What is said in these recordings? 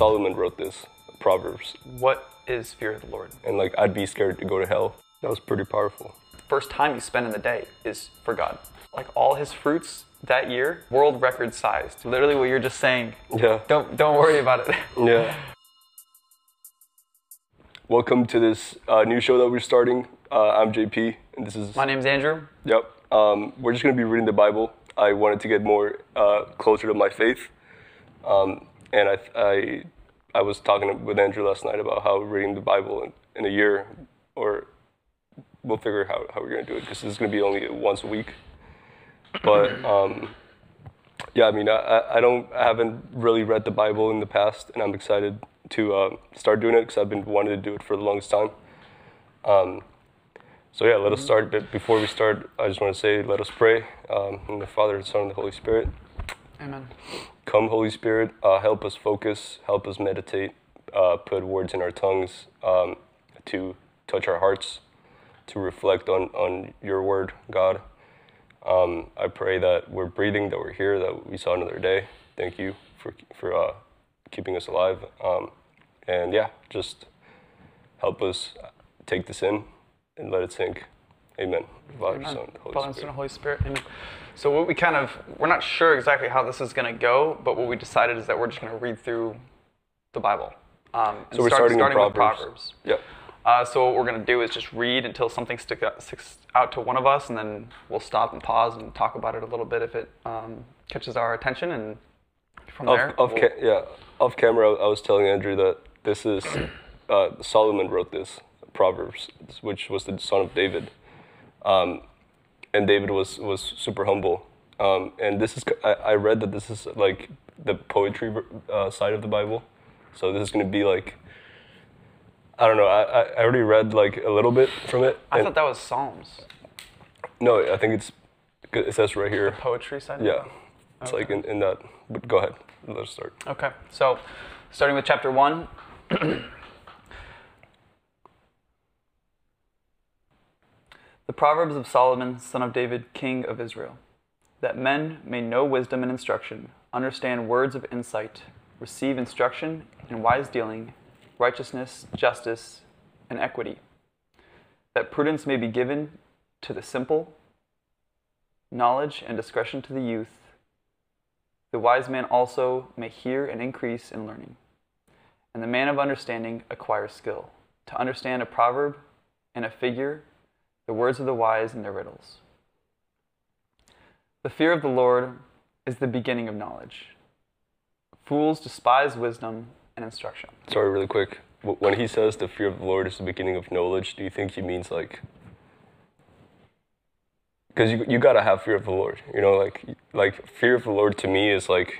Solomon wrote this, Proverbs. What is fear of the Lord? And like, I'd be scared to go to hell. That was pretty powerful. First time you spend in the day is for God. Like all his fruits that year, world record sized. Literally what you're just saying. Yeah. Don't worry about it. Yeah. Welcome to this new show that we're starting. I'm JP, and this is... My name's Andrew. Yep. We're just going to be reading the Bible. I wanted to get more closer to my faith. And I was talking with Andrew last night about how reading the Bible in a year, or we'll figure out how we're going to do it, because this is going to be only once a week. But yeah, I mean, I haven't really read the Bible in the past, and I'm excited to start doing it because I've been wanting to do it for the longest time. So yeah, let us start. But before we start, I just want to say, let us pray. In the Father, the Son, and the Holy Spirit. Amen. Come, Holy Spirit, help us focus, help us meditate, put words in our tongues to touch our hearts, to reflect on your word, God. I pray that we're breathing, that we're here, that we saw another day. Thank you for keeping us alive. And yeah, just help us take this in and let it sink. Amen. Father, Amen. Son, Holy Father, Spirit. Son, and Holy Spirit. Amen. So what we're not sure exactly how this is going to go, but what we decided is that we're just going to read through the Bible. So we're starting in with Proverbs. Proverbs. Yep. So what we're going to do is just read until something sticks out to one of us, and then we'll stop and pause and talk about it a little bit if it catches our attention, and from there... Off camera, I was telling Andrew that this is... Solomon wrote this, Proverbs, which was the son of David. And David was super humble. And this is... I read that this is like the poetry side of the Bible. So this is going to be like... I don't know. I already read like a little bit from it. I thought that was Psalms. No, I think it says right here. The poetry side? Yeah. It's Okay. like in that. But go ahead. Let's start. Okay. So starting with chapter 1. The Proverbs of Solomon, son of David, king of Israel, that men may know wisdom and instruction, understand words of insight, receive instruction in wise dealing, righteousness, justice, and equity, that prudence may be given to the simple, knowledge and discretion to the youth. The wise man also may hear and increase in learning, and the man of understanding acquires skill, to understand a proverb and a figure, the words of the wise and their riddles. The fear of the Lord is the beginning of knowledge. Fools despise wisdom and instruction. Sorry, really quick. When he says the fear of the Lord is the beginning of knowledge, do you think he means like... Because you gotta have fear of the Lord, you know, like fear of the Lord to me is like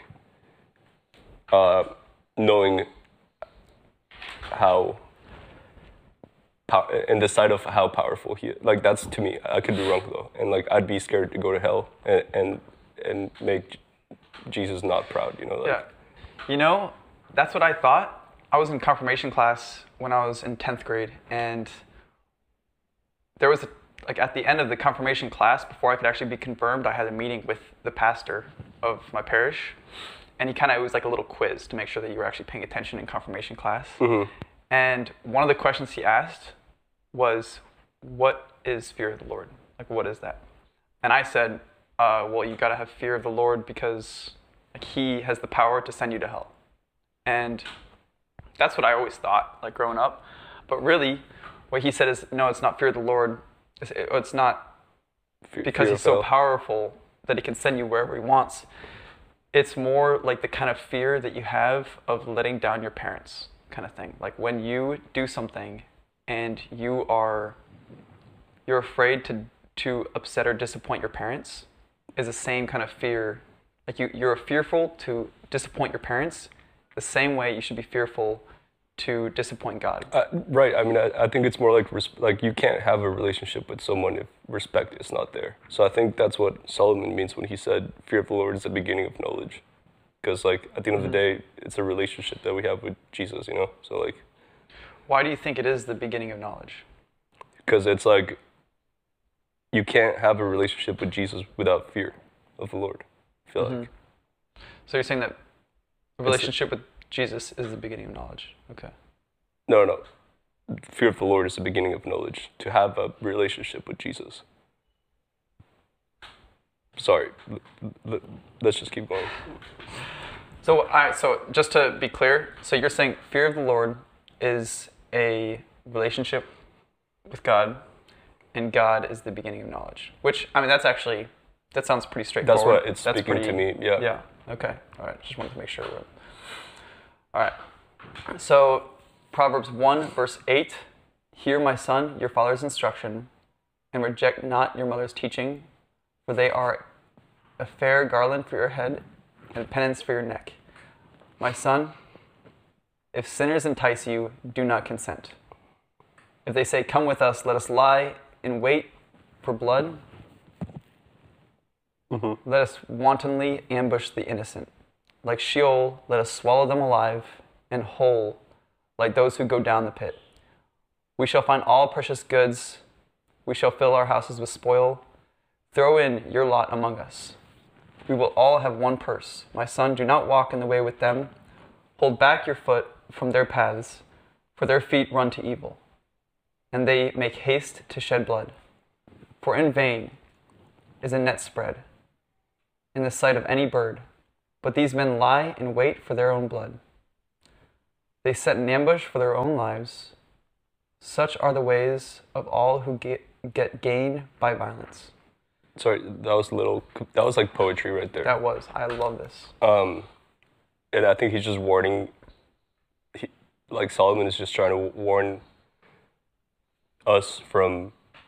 knowing how... in the sight of how powerful he is. Like, that's to me. I could be wrong though, and like I'd be scared to go to hell and make Jesus not proud. You know. Like, yeah. You know, that's what I thought. I was in confirmation class when I was in 10th grade, and there was like at the end of the confirmation class, before I could actually be confirmed, I had a meeting with the pastor of my parish, and it was like a little quiz to make sure that you were actually paying attention in confirmation class. Mm-hmm. And one of the questions he asked was, what is fear of the Lord? Like, what is that? And I said, well, you got to have fear of the Lord because like, he has the power to send you to hell. And that's what I always thought, like growing up. But really, what he said is, no, it's not fear of the Lord. It's not because he's so powerful that he can send you wherever he wants. It's more like the kind of fear that you have of letting down your parents. Kind of thing. Like when you do something and you're afraid to upset or disappoint your parents, is the same kind of fear. Like you're fearful to disappoint your parents the same way you should be fearful to disappoint God. Right. I mean, I think it's more like you can't have a relationship with someone if respect is not there. So I think that's what Solomon means when he said fear of the Lord is the beginning of knowledge. Because, like, at the end of the day, it's a relationship that we have with Jesus, you know? So, like... Why do you think it is the beginning of knowledge? Because it's like, you can't have a relationship with Jesus without fear of the Lord, I feel like. So you're saying that a relationship with Jesus is the beginning of knowledge. Okay. No. Fear of the Lord is the beginning of knowledge. To have a relationship with Jesus. Sorry. Let's just keep going. So, all right, so just to be clear, so you're saying fear of the Lord is a relationship with God, and God is the beginning of knowledge. Which, I mean, that sounds pretty straightforward. That's what it's speaking to me, yeah. Yeah, okay. All right, just wanted to make sure. All right. So, Proverbs 1, verse 8, hear, my son, your father's instruction, and reject not your mother's teaching, for they are a fair garland for your head and penance for your neck. My son, if sinners entice you, do not consent. If they say, come with us, let us lie in wait for blood, let us wantonly ambush the innocent. Like Sheol, let us swallow them alive, and whole, like those who go down the pit. We shall find all precious goods. We shall fill our houses with spoil. Throw in your lot among us. We will all have one purse. My son, do not walk in the way with them. Hold back your foot from their paths, for their feet run to evil, and they make haste to shed blood. For in vain is a net spread in the sight of any bird, but these men lie in wait for their own blood. They set an ambush for their own lives. Such are the ways of all who get gain by violence. Sorry, that was like poetry right there. I love this. And I think he's just warning, like Solomon is just trying to warn us from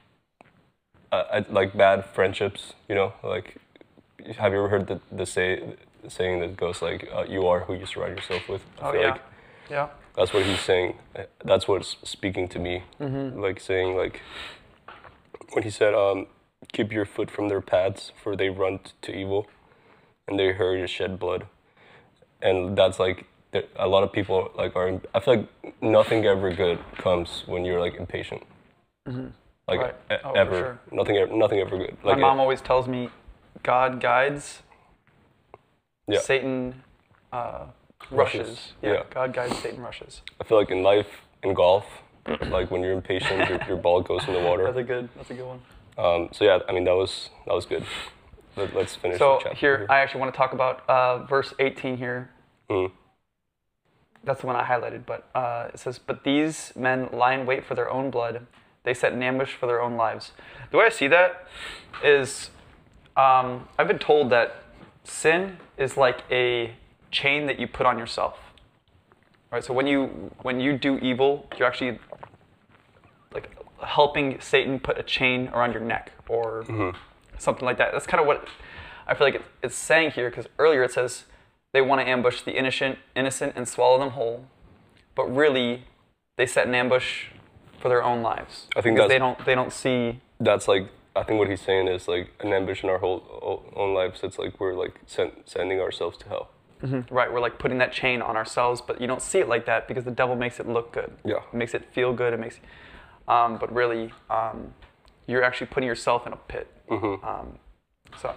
like bad friendships, you know? Like, have you ever heard the saying that goes like, you are who you surround yourself with? I feel like yeah. that's what he's saying. That's what's speaking to me. Like saying like, when he said, keep your foot from their paths, for they run to evil, and they hurry to shed blood. And that's like, a lot of people like are. I feel like nothing ever good comes when you're like impatient. Like Right. ever, For sure. nothing ever good. My Like mom always tells me, God guides, Yeah. Satan rushes. Yeah. God guides, Satan rushes. I feel like in life, in golf, like when you're impatient, your ball goes in the water. That's a good one. So yeah, I mean that was good. Let's finish So the chapter. here, I actually want to talk about verse 18 here. That's the one I highlighted, but it says, but these men lie in wait for their own blood. They set an ambush for their own lives. The way I see that is, I've been told that sin is like a chain that you put on yourself. Right? So when you do evil, you're actually like helping Satan put a chain around your neck or something like that. That's kind of what I feel like it's saying here, because earlier it says they want to ambush the innocent and swallow them whole, but really they set an ambush for their own lives. I think because they don't see. That's like, I think what he's saying is like an ambush in our whole own lives. It's like we're like sending ourselves to hell. Right, we're like putting that chain on ourselves, but you don't see it like that because the devil makes it look good. Yeah. It makes it feel good. It makes, but really, you're actually putting yourself in a pit. So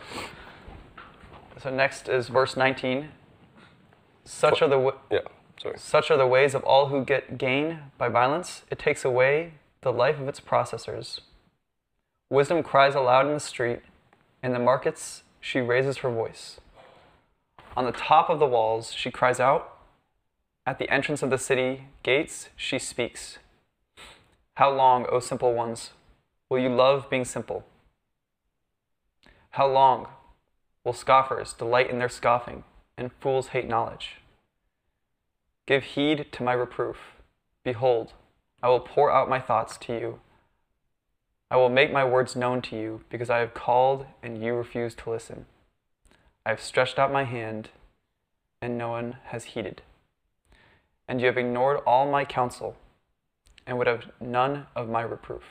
next is verse 19. Such are the ways of all who get gain by violence. It takes away the life of its processors. Wisdom cries aloud in the street. In the markets, she raises her voice. On the top of the walls, she cries out. At the entrance of the city gates, she speaks. How long, O simple ones, will you love being simple? How long will scoffers delight in their scoffing, and fools hate knowledge? Give heed to my reproof. Behold, I will pour out my thoughts to you. I will make my words known to you, because I have called and you refuse to listen. I have stretched out my hand, and no one has heeded. And you have ignored all my counsel, and would have none of my reproof.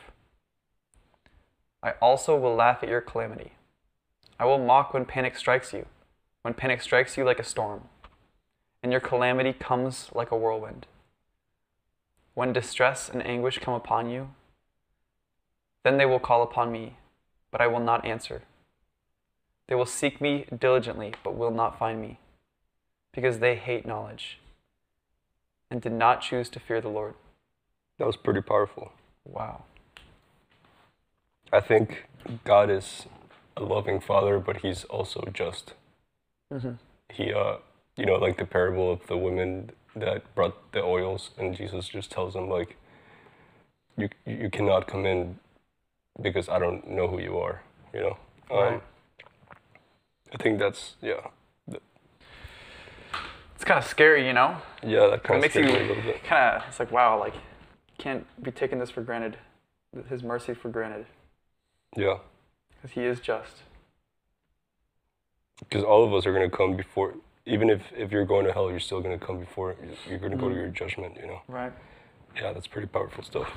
I also will laugh at your calamity. I will mock when panic strikes you like a storm, and your calamity comes like a whirlwind. When distress and anguish come upon you, then they will call upon me, but I will not answer. They will seek me diligently, but will not find me, because they hate knowledge, and did not choose to fear the Lord. That was pretty powerful. Wow. I think God is a loving father, but he's also just. He, like the parable of the women that brought the oils, and Jesus just tells them, like, you cannot come in because I don't know who you are, Right. I think that's, It's kind of scary, that It kind of makes you scares me a little bit. it's like, wow, like, can't be taking this for granted, his mercy for granted, Yeah, because he is just. because all of us are going to come before, even if you're going to hell, you're still going to come before, you're going to go to your judgment, Right. Yeah, that's pretty powerful stuff.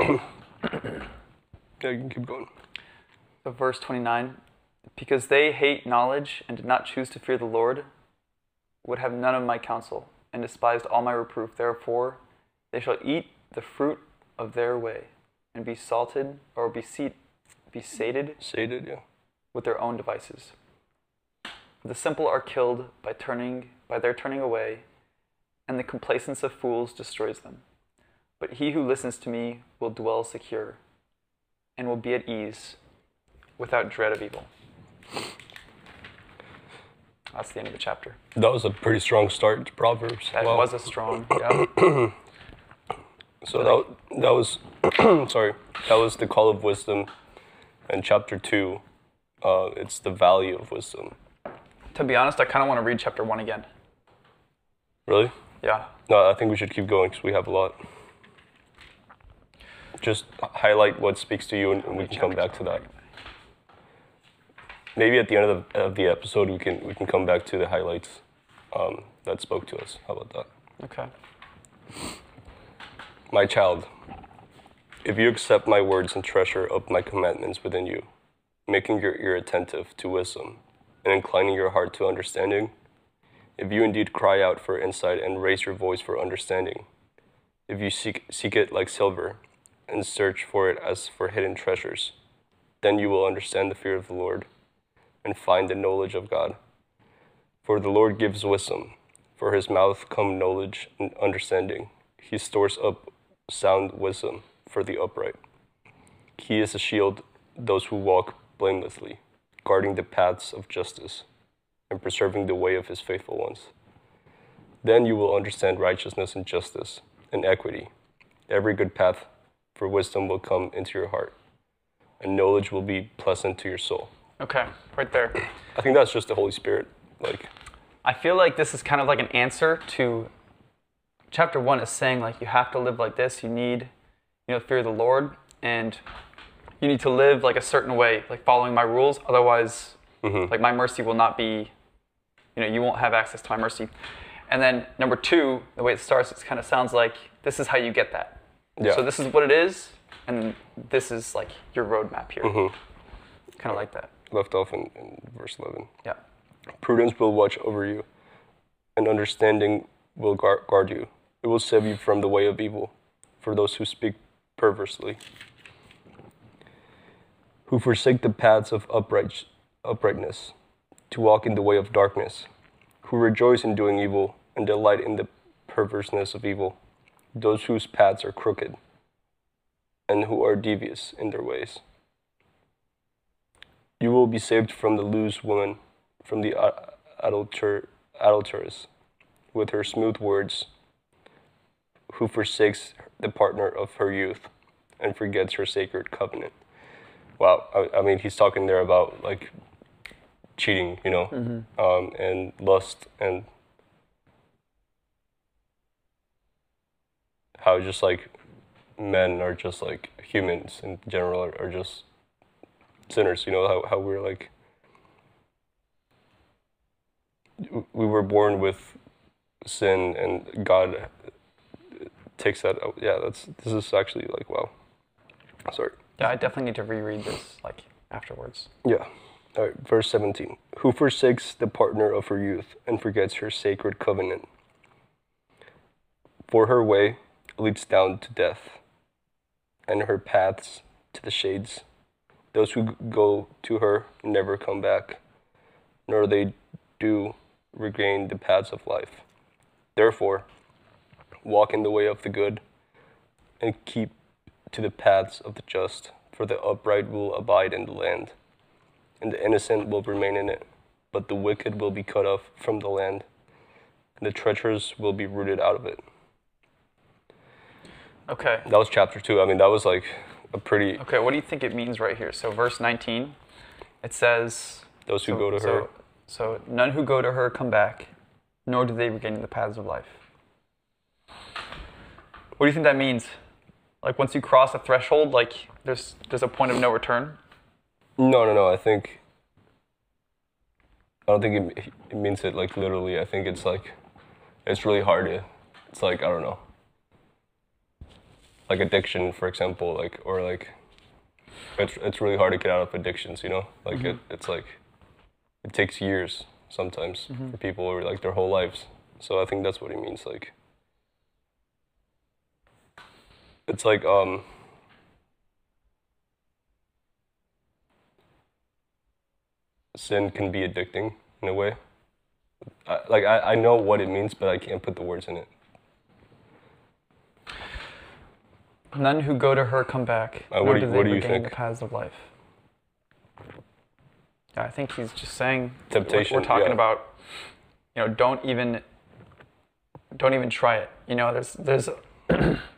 Yeah, you can keep going. So verse 29, because they hate knowledge and did not choose to fear the Lord, would have none of my counsel, and despised all my reproof. Therefore, they shall eat the fruit of their way, and be salted, or be sated Sated, yeah. with their own devices. The simple are killed by their turning away, and the complacence of fools destroys them. But he who listens to me will dwell secure, and will be at ease, without dread of evil. That's the end of the chapter. That was a pretty strong start to Proverbs. That Wow. was a strong, yeah. So that was sorry, that was the call of wisdom, and chapter 2, it's the value of wisdom. To be honest, I kind of want to read chapter 1 again. Really? Yeah. No, I think we should keep going because we have a lot. Just highlight what speaks to you, and we can come back to that. Maybe at the end of the episode, we can come back to the highlights that spoke to us. How about that? Okay. My child, if you accept my words and treasure up my commandments within you, making your ear attentive to wisdom and inclining your heart to understanding, if you indeed cry out for insight and raise your voice for understanding, if you seek it like silver and search for it as for hidden treasures, then you will understand the fear of the Lord and find the knowledge of God. For the Lord gives wisdom, for his mouth come knowledge and understanding. He stores up sound wisdom for the upright. He is a shield those who walk blamelessly, guarding the paths of justice and preserving the way of his faithful ones. Then you will understand righteousness and justice and equity. Every good path for wisdom will come into your heart, and knowledge will be pleasant to your soul. Okay, right there. I think that's just the Holy Spirit. I feel like this is kind of like an answer to chapter 1 is saying, like, you have to live like this. You need, fear of the Lord, and you need to live like a certain way, like following my rules. Otherwise, like, my mercy will not be, you won't have access to my mercy. And then number 2, the way it starts, it kind of sounds like this is how you get that. Yeah. So this is what it is, and this is like your roadmap here. Kind of like that. Left off in verse 11. Yeah. Prudence will watch over you, and understanding will guard you. It will save you from the way of evil, for those who speak perversely, who forsake the paths of uprightness, to walk in the way of darkness, who rejoice in doing evil and delight in the perverseness of evil, those whose paths are crooked, and who are devious in their ways. You will be saved from the loose woman, from the adulteress, with her smooth words, who forsakes the partner of her youth and forgets her sacred covenant. Wow, I mean, he's talking there about, like, cheating, and lust, and how just, like, men are just, like, humans in general are just sinners, how we're, like, we were born with sin, and God takes that out. Yeah, this is actually, like, wow. Sorry. Yeah, I definitely need to reread this, like, afterwards. Yeah. All right, verse 17. Who forsakes the partner of her youth and forgets her sacred covenant? For her way leads down to death, and her paths to the shades. Those who go to her never come back, nor they do regain the paths of life. Therefore, walk in the way of the good, and keep to the paths of the just, for the upright will abide in the land, and the innocent will remain in it, but the wicked will be cut off from the land, and the treacherous will be rooted out of it. Okay. That was chapter 2. I mean, that was like a pretty... Okay, what do you think it means right here? So verse 19, it says... Those who go to her. So none who go to her come back, nor do they regain the paths of life. What do you think that means? Like once you cross a threshold, like there's a point of no return? No. I don't think it means it like literally. I think it's like, it's really hard to, it's like, I don't know. Like addiction, for example, like, or like, it's really hard to get out of addictions, you know? Like it's like, it takes years sometimes for people, or like their whole lives. So I think that's what it means. Like, it's like sin can be addicting in a way. I know what it means, but I can't put the words in it. None who go to her come back, nor do they regain the paths of life. Yeah, I think he's just saying temptation. We're talking about, you know, don't even try it. You know, there's